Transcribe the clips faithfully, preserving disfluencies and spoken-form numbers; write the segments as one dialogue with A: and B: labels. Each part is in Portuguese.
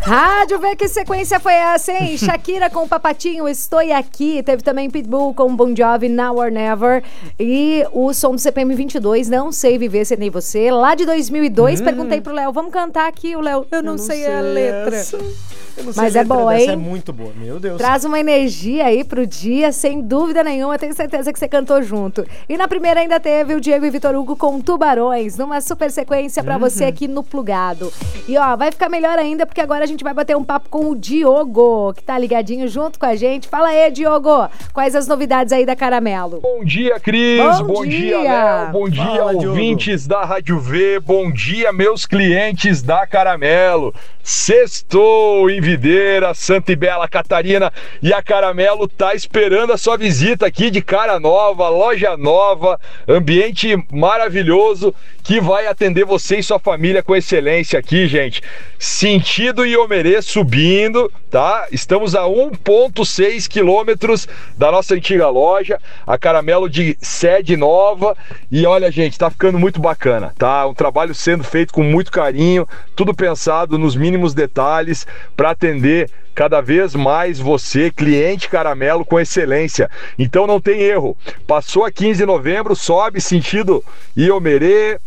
A: Rádio Vê, que sequência foi essa, hein? Shakira com o Papatinho, Estou Aqui. Teve também Pitbull com Bon Jovi, Now or Never. E o som do C P M vinte e dois, Não Sei Viver Sem Nem Você. Lá de dois mil e dois, hum. perguntei pro Léo, vamos cantar aqui? O Léo, eu não, eu não sei, sei a letra. Essa. Eu não sei Mas a letra é boa, hein?
B: É muito boa, meu Deus.
A: Traz uma energia aí pro dia, sem dúvida nenhuma. Tenho certeza que você cantou junto. E na primeira ainda teve o Diego e Vitor Hugo com Tubarões, numa super sequência pra uhum. você aqui no Plugado. E ó, vai ficar melhor ainda, porque agora a gente vai bater um papo com o Diogo, que tá ligadinho junto com a gente. Fala aí, Diogo, quais as novidades aí da Caramelo?
C: Bom dia, Cris.
A: Bom,
C: bom
A: dia,
C: dia Léo. Bom dia,
B: Fala,
C: ouvintes Diogo. Da Rádio V. Bom dia, meus clientes da Caramelo. Sextou em Videira, Santa e Bela Catarina, e a Caramelo tá esperando a sua visita aqui de cara nova, loja nova, ambiente maravilhoso que vai atender você e sua família com excelência aqui, gente. Sentido Iomerê subindo, tá? Estamos a um vírgula seis quilômetros da nossa antiga loja, a Caramelo de sede nova, e olha, gente, tá ficando muito bacana, tá? Um trabalho sendo feito com muito carinho, tudo pensado nos mínimos detalhes para atender cada vez mais você, cliente Caramelo, com excelência. Então não tem erro. Passou a quinze de novembro, sobe sentido Iomerê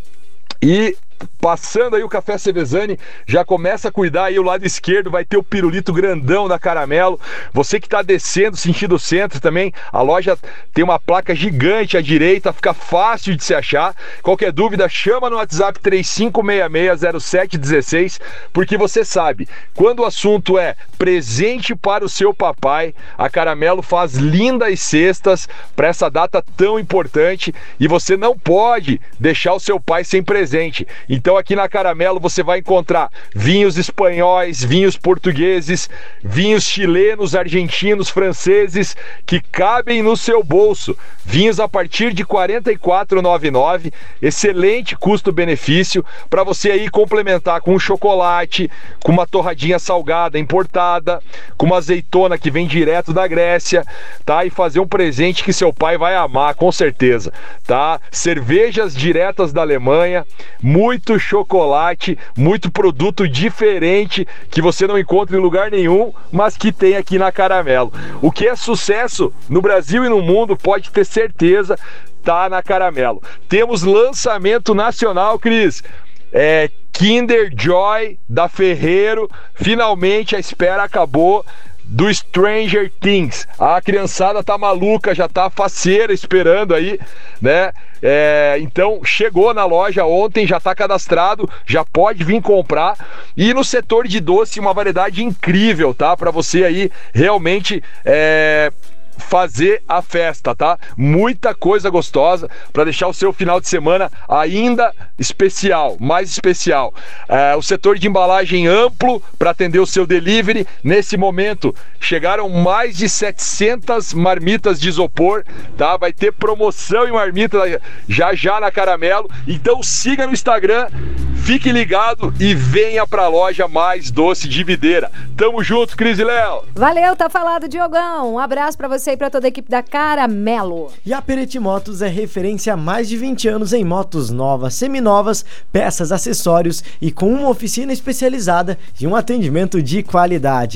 C: e passando aí o Café Sevezani, já começa a cuidar aí o lado esquerdo, vai ter o pirulito grandão da Caramelo. Você que está descendo sentido centro também, a loja tem uma placa gigante à direita, fica fácil de se achar. Qualquer dúvida, chama no WhatsApp três cinco seis seis zero sete um seis, porque você sabe, quando o assunto é presente para o seu papai, a Caramelo faz lindas cestas para essa data tão importante e você não pode deixar o seu pai sem presente. Então aqui na Caramelo você vai encontrar vinhos espanhóis, vinhos portugueses, vinhos chilenos, argentinos, franceses, que cabem no seu bolso. Vinhos a partir de quarenta e quatro reais e noventa e nove centavos, excelente custo-benefício para você aí complementar com um chocolate, com uma torradinha salgada importada, com uma azeitona que vem direto da Grécia, tá? E fazer um presente que seu pai vai amar, com certeza, tá? Cervejas diretas da Alemanha, muito chocolate, muito produto diferente que você não encontra em lugar nenhum, mas que tem aqui na Caramelo. O que é sucesso no Brasil e no mundo, pode ter certeza, tá na Caramelo. Temos lançamento nacional, Cris. É Kinder Joy da Ferreiro, finalmente a espera acabou, do Stranger Things. A criançada tá maluca, já tá faceira esperando aí, né? É, então chegou na loja ontem, já tá cadastrado, já pode vir comprar. E no setor de doce, uma variedade incrível, tá? Para você aí realmente é, fazer a festa, tá? Muita coisa gostosa para deixar o seu final de semana ainda especial, mais especial. É, o setor de embalagem amplo para atender o seu delivery. Nesse momento chegaram mais de setecentas marmitas de isopor, tá? Vai ter promoção em marmita já já na Caramelo. Então siga no Instagram, fique ligado e venha pra loja mais doce de Videira. Tamo junto, Cris e Léo.
A: Valeu, tá falado, Diogão. Um abraço pra você e pra toda a equipe da Caramelo.
B: E a Peretti Motos é referência há mais de vinte anos em motos novas, seminovas, peças, acessórios e com uma oficina especializada e um atendimento de qualidade.